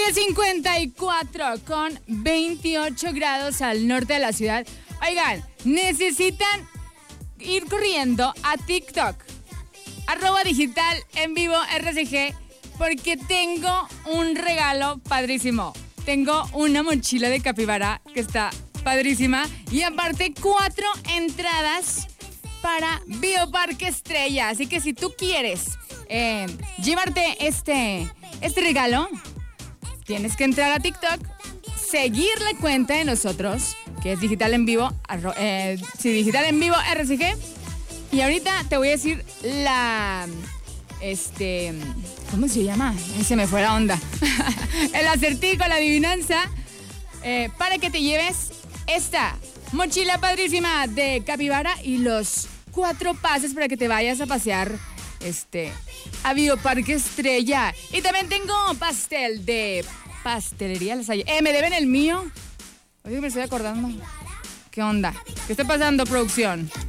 7:54 con 28 grados al norte de la ciudad. Oigan, necesitan ir corriendo a TikTok, @digital en vivo RCG, porque tengo un regalo padrísimo. Tengo una mochila de capibara que está padrísima y aparte 4 entradas para Bioparque Estrella. Así que si tú quieres llevarte este regalo, tienes que entrar a TikTok, seguir la cuenta de nosotros, que es Digital en Vivo, Digital en Vivo RCG. Y ahorita te voy a decir ¿cómo se llama? Se me fue la onda. El acertijo, la adivinanza, para que te lleves esta mochila padrísima de capibara y los 4 pases para que te vayas a pasear a Bioparque Estrella. Y también tengo pastel de Pastelería La Salle. ¿Me deben el mío? Oye, me estoy acordando. ¿Qué onda? ¿Qué está pasando, producción?